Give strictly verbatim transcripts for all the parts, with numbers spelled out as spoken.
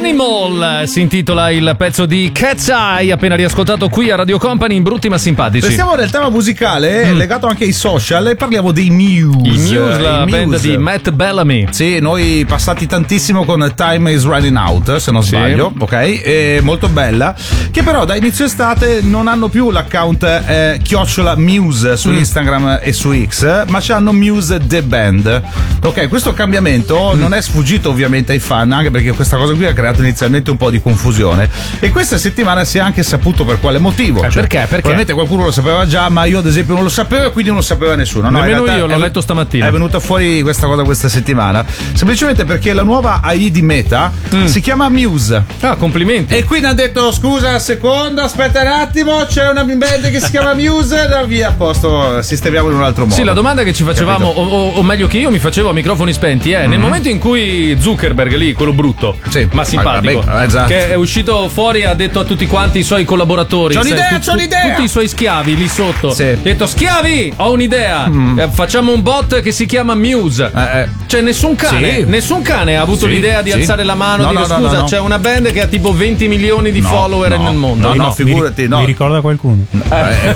Animal si intitola il pezzo di Cat's Eye, appena riascoltato qui a Radio Company in Brutti ma simpatici. Restiamo nel tema musicale, mm. legato anche ai social, e parliamo dei Muse. I Muse, la I band Muse. di Matt Bellamy. Sì, noi passati tantissimo con Time is Running Out, se non sì. sbaglio, ok? E molto bella, che però da inizio estate non hanno più l'account eh, chiocciola Muse su mm. Instagram e su X, ma c'hanno Muse The Band. Ok, questo cambiamento mm. non è sfuggito ovviamente ai fan, anche perché questa cosa qui ha creato inizialmente un po' di confusione, e questa settimana si è anche saputo per quale motivo. Eh, cioè, perché? Perché? Probabilmente qualcuno lo sapeva già, ma io ad esempio non lo sapevo e quindi non lo sapeva nessuno. No, nemmeno io, l'ho è, letto stamattina. È venuta fuori questa cosa questa settimana, semplicemente perché la nuova A I di Meta mm. si chiama Muse. Ah, complimenti. E quindi hanno detto: scusa un secondo, aspetta un attimo, c'è una band che si chiama Muse, da via, a posto, sistemiamo in un altro modo. Sì, la domanda che ci facevamo, o, o, o meglio che io mi facevo a microfoni spenti, è mm-hmm. nel momento in cui Zuckerberg lì, quello brutto, sì, ma simpatico, vabbè, esatto. che è uscito fuori e ha detto a tutti quanti i suoi collaboratori, c'ho un'idea, sai, c'ho un'idea, tutti i suoi schiavi lì sotto, sì. ha detto: schiavi, ho un'idea, mm. eh, facciamo un bot che si chiama Muse. Eh, eh. Cioè nessun cane, sì. nessun cane ha avuto sì, l'idea di sì. alzare la mano no, e dire: no, scusa, no, no. c'è una band che ha tipo venti milioni di no, follower no, nel mondo. No, no, no, figurati, no. Mi ricorda qualcuno? Eh.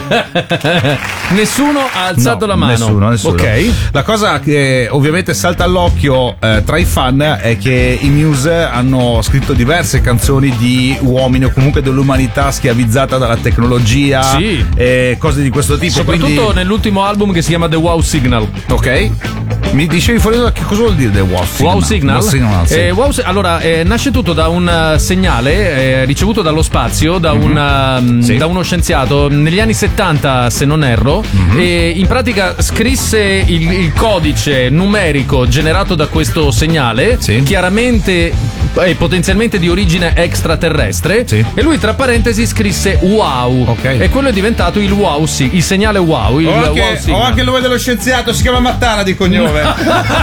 Nessuno ha alzato no, la mano. Nessuno, nessuno. Ok. La cosa che ovviamente salta all'occhio eh, tra i fan è che i Muse hanno scritto diverse canzoni di uomini o comunque dell'umanità schiavizzata dalla tecnologia, sì. e cose di questo tipo. Soprattutto quindi... nell'ultimo album che si chiama The Wow Signal. Ok. Mi dicevi fuori da che cosa vuol dire The Wow Signal? Wow Signal? Wow Signal sì. eh, wow, allora, eh, nasce tutto da un uh, segnale eh, ricevuto dallo spazio da, mm-hmm. un, uh, sì. da uno scienziato negli anni settanta, se non erro, mm-hmm. e in pratica scrisse il, il codice numerico generato da questo segnale, sì. chiaramente e potenzialmente di origine extraterrestre, sì. e lui tra parentesi scrisse wow, okay. e quello è diventato il wow, sì, il segnale wow, il ho anche, wow signal. Ho anche il nome dello scienziato, si chiama Mattara di cognome.